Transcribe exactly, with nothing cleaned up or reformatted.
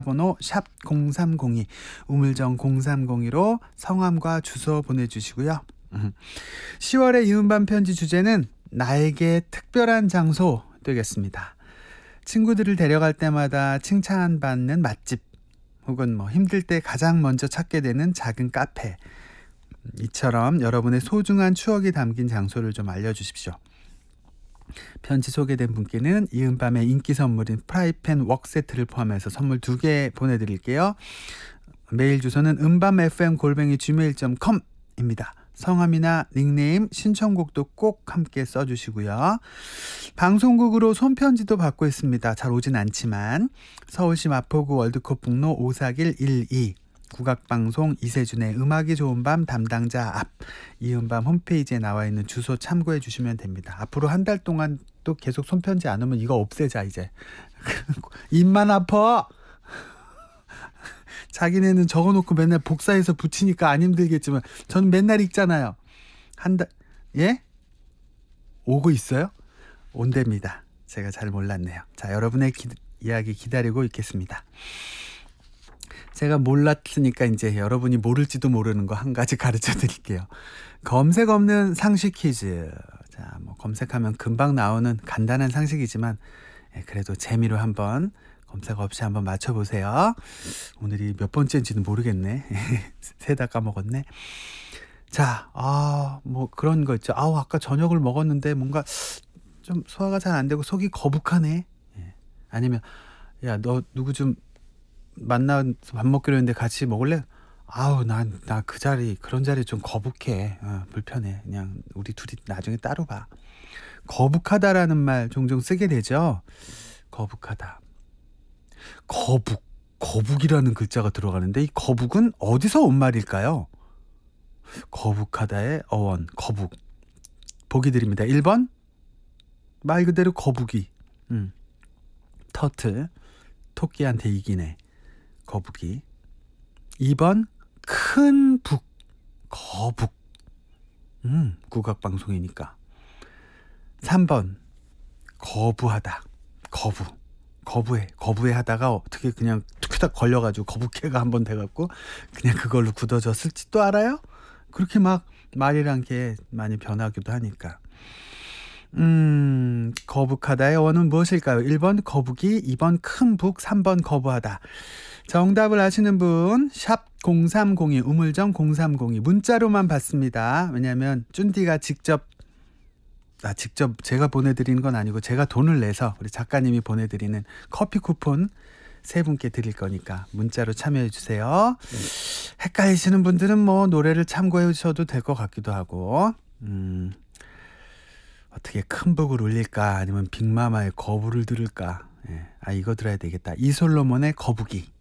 번호 샵 공삼공이 우물정 공삼공이로 성함과 주소 보내주시고요. 시월의 이은밤 편지 주제는 나에게 특별한 장소 되겠습니다. 친구들을 데려갈 때마다 칭찬받는 맛집 혹은 뭐 힘들 때 가장 먼저 찾게 되는 작은 카페, 이처럼 여러분의 소중한 추억이 담긴 장소를 좀 알려주십시오. 편지 소개된 분께는 이은밤의 인기 선물인 프라이팬 웍 세트를 포함해서 선물 두 개 보내드릴게요. 메일 주소는 음밤에프엠 골뱅이 지메일 닷컴입니다. 성함이나 닉네임, 신청곡도 꼭 함께 써주시고요. 방송국으로 손편지도 받고 있습니다. 잘 오진 않지만 서울시 마포구 월드컵북로 오사길일이 국악방송 이세준의 음악이 좋은 밤 담당자 앞 이은밤 홈페이지에 나와 있는 주소 참고해 주시면 됩니다. 앞으로 한 달 동안 또 계속 손편지 안 오면 이거 없애자 이제. 입만 아파. 자기네는 적어놓고 맨날 복사해서 붙이니까 안 힘들겠지만 저는 맨날 읽잖아요. 한 달, 예? 오고 있어요? 온답니다. 제가 잘 몰랐네요. 자, 여러분의 기, 이야기 기다리고 있겠습니다. 제가 몰랐으니까 이제 여러분이 모를지도 모르는 거 한 가지 가르쳐 드릴게요. 검색 없는 상식 퀴즈. 자, 뭐 검색하면 금방 나오는 간단한 상식이지만 그래도 재미로 한번 검색 없이 한번 맞춰보세요. 오늘이 몇 번째인지는 모르겠네. 세 다 까먹었네. 자, 아, 뭐 그런 거 있죠. 아우, 아까 저녁을 먹었는데 뭔가 좀 소화가 잘 안 되고 속이 거북하네. 아니면 야, 너 누구 좀 만나서 밥 먹기로 했는데 같이 먹을래? 아우, 난 나 그 자리 그런 자리 좀 거북해. 어, 불편해. 그냥 우리 둘이 나중에 따로 봐. 거북하다라는 말 종종 쓰게 되죠. 거북하다. 거북, 거북이라는 글자가 들어가는데 이 거북은 어디서 온 말일까요? 거북하다의 어원, 거북. 보기 드립니다. 일 번 말 그대로 거북이. 음. 터틀, 토끼한테 이기네. 거북이. 이 번 큰 북, 거북. 음, 국악방송이니까. 삼 번 거부하다, 거부. 거부해, 거부해 하다가 어떻게 그냥 툭툭 걸려가지고 거북해가 한번 돼갖고 그냥 그걸로 굳어졌을지도 알아요? 그렇게 막 말이란 게 많이 변하기도 하니까. 음, 거북하다의 어원은 무엇일까요? 일 번 거북이, 이 번 큰 북, 삼 번 거부하다. 정답을 아시는 분 샵 공삼공이 우물정 공삼공이 문자로만 받습니다. 왜냐하면 쭌디가 직접 아, 직접 제가 보내드리는 건 아니고 제가 돈을 내서 우리 작가님이 보내드리는 커피 쿠폰 세 분께 드릴 거니까 문자로 참여해 주세요. 헷갈리시는 분들은 뭐 노래를 참고해 주셔도 될 것 같기도 하고. 음, 어떻게 큰 북을 울릴까 아니면 빅마마의 거부를 들을까. 예. 아, 이거 들어야 되겠다. 이솔로몬의 거북이.